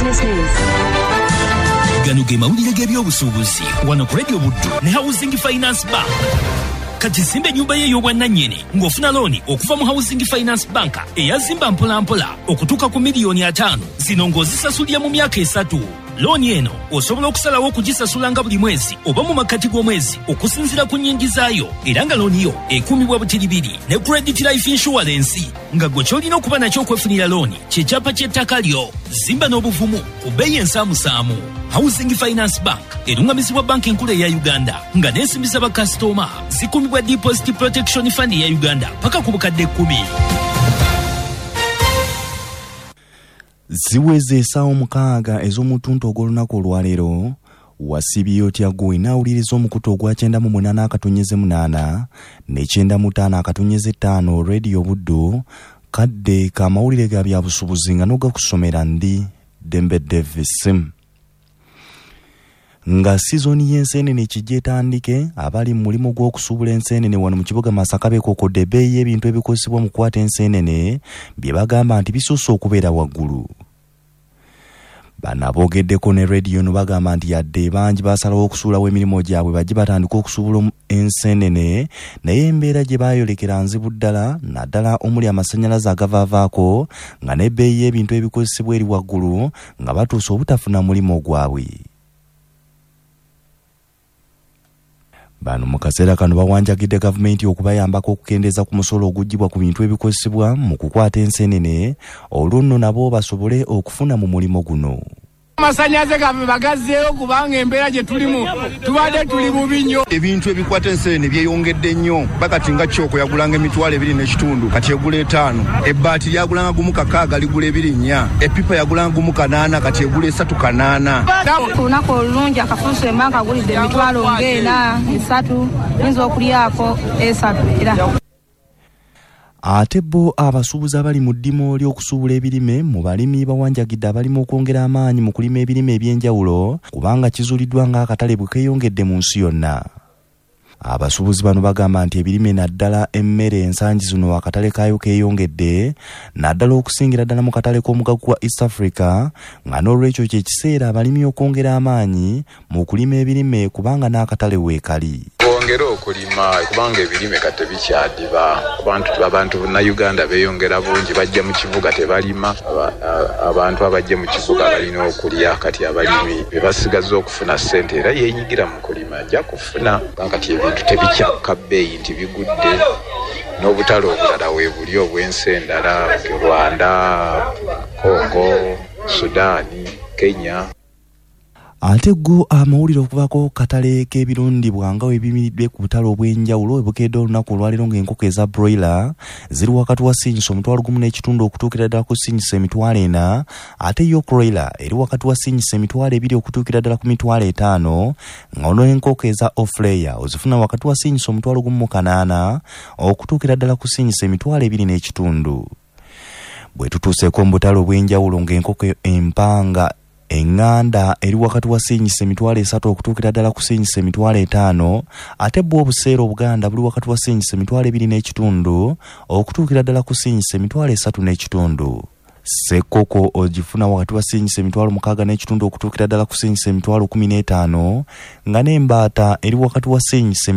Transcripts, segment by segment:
business news. Gano ge mawulire g'ebyobusuubuzi wano ku Radio Buddu ne Housing Finance Bank. Kati zimbe nyumba ye y'obwannannyini ng'ofuna looni okuva mu Housing Finance Bank eyazimba mpolampola okutuuka ku miliyoni 5 zino ng'ozisasulira mu myaka 3. Looni eno osobola okusalawo okugisasula nga buli mwezi oba mu makkati g'omwezi okusinziira ku nnyingi zaayo, era nga looni yo ekuumibwa butiribiri ne Credit Life Insurance nga gwe ky'olina okuba nakyo okwefunira looni ky'ekyapa ky'ettaka lyo. Zimba n'obuvumu ku bbeeyi ensaamusaamu. Housing Finance Bank erungamizibwa banki enkulu eya Uganda nga n'ensimbi z'abakasitoma zikuumibwa Deposit Protection Fund eya Uganda paka ku bukadde 10. Ziweze essaawa 6 ez'omutuntu ogw'olunaku olwaleero wasibye otya gwe naawuliriza omukutu ogwa 98.8 ne 95.5 Radio Buddu kadde kamawulire ga byabusuubuzi nga n'ogakusomera ndi Dembe Davis. Nga sizoni y'enseenene kijja etandike, abali mu mulimu gw'okusuubula enseenene wano mu kibuga Masaka beekokodde ebbeeyi y'ebintu ebikozesebwa mu kukwata enseenene bye bagamba nti bisusse okubeera waggulu. Bano aboogeddeko ne rediyo no bagamba nti yadde bangi basalawo okusuulawo emirimu gyabwe bajje batandika okusuubula enseenene, naye embeera gye baayolekera nzibu ddala, naddala omuli amasannyalaze agavaavaako nga n'ebbeeyi y'ebintu ebikozesebwa eri waggulu nga batuuse obutafuna mulimu gwabwe. Bano mu kaseera kano bawanjagidde gavumenti okubayambako okukendeeza ku musolo oguggyibwa ku bintu ebikozesebwa mu kukwata enseenene olwo nno nabo basobole okufuna mu mulimu guno. Amasannyalaze gabe bagazzeeyo kubanga embeera gye tulimu tubadde tuli bubi nnyo. Ebintu ebikwata enseenene byeyongedde nnyo. Bakati nga kyoko yagulanga emitwalo 2.5 kati egula 5. Ebbaati lyagulanga gumu 6 ligula 2.4. Epipa yagulanga gumu 8 kati egula 3.8. Ku lunaku olulungi akafuuso emmanka agulidde emitwalo 3 yinza okulyako 3 era. Ate bo abasuubuzi abali mu ddimo ly'okusuubula ebirime mu balimi bawanjagidde abalimu okwongera amaanyi mu kulima ebirime eby'enjawulo kubanga kizuuliddwa ng'akatale bwe keeyongedde mu nsi yonna. Abasuubuzi bano bagamba nti ebirime naddala emmere ensangi zino akatale kaayo keeyongedde naddala okusingira ddala mu katale k'omugagu gwa East Africa, nga n'olwekyo kye kiseera abalimi okwongera amaanyi mu kulima ebirime kubanga n'akatale weekali. Bongera okulima kubanga ebirime kati bikyadiba. Abantu na Uganda beeyongera bungi bajja mu kibuga tebalima. Abantu abajja mu kibuga balina okulya, kati abalimi be basigaza okufuna ssente era yeenyigira mu kulima ajja kufuna. Kati ebintu tebikyaka bbeeyi nti bigudde. N'obutale obulala weebuli obw'ensendala Rwanda, Congo, Sudaani, Kenya. Ate go amawulire okuvaako katale k'ebirundibwa nga ebimiridde ku butale obw'enjawulo obukedde olunaku olwaleero ng'enkoko eza broiler ziri wakati wa sinyisa 1.5 okutuukira ddala ku sinyisa 4, ate yo broiler eri wakati wa sinyisa 2 okutuukira ddala ku 5, nga ono enkoko eza off-layer ozifuna wakati wa sinyisa 1.8 okutuukira ddala ku sinyisa 2.5. Bwe tutuuseeko mu butale obw'enjawulo ng'enkoko empanga enganda eri wakati wa sinyisa 3 okutuukira ddala ku sinyisa 5, ate bwo obuseera obuganda buli wakati wa sinyisa 2.5 okutuukira ddala ku sinyisa 3.5. Sekoko ogifuna wakati wa sinyisa 6.5 okutuukira ddala ku sinyisa 15, nga n'embaata eri wakati wa sinyisa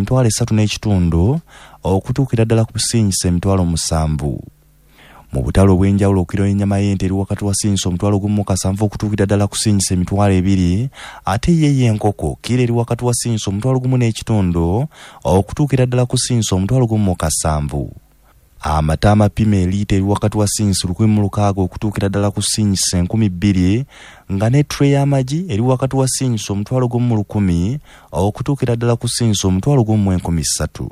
3.5 okutuukira ddala ku sinyisa 7. Mu butale obw'enjawulo okiro y'ennyama y'ente eri wakati wa sinyisa 1.7 okutuukira ddala ku sinyisa 2, ate ye enkoko kiro eri wakati wa sinyisa 1.5 okutuukira ddala ku sinyisa 1.7. Amata amapima liita eri wakati wa sinyisa 1,600 okutuukira ddala ku sinyisa 2,000, nga ne tray y'amagi eri wakati wa sinyisa 1,100 okutuukira ddala ku sinyisa 1,300.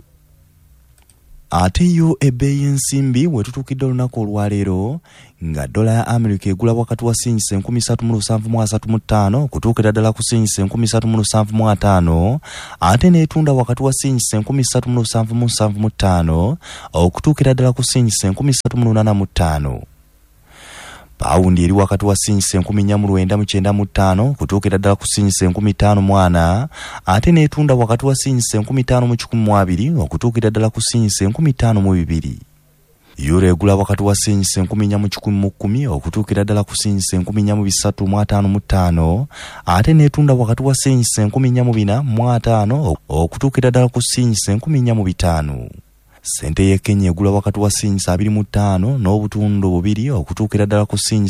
Ate yo ebbeeyi y'ensimbi we tutuukidde olunaku olwaleero nga dola ya Amerika egula wakati wa sinyisa 3,735 okutuukira ddala ku sinyisa 3,775, ate n'etunda wakati wa sinyisa 3,775 okutuukira ddala ku sinyisa 3,885. Paundi eri wakati wa sinyisa 4,995 kutuukira ddala ku sinyisa 5,040, ate n'etunda wakati wa sinyisa 5,112 okutuukira ddala ku sinyisa 5,200. euro egula wakati wa senyise 1410 okutuukira ddala ku senyise 1355 ate netunda wakati wa senyise 1405 okutuukira ddala ku senyise 1500. Sente ye Kenya egula wakati wa senyise 25 n'obutundu 2 okutuukira ddala ku senyise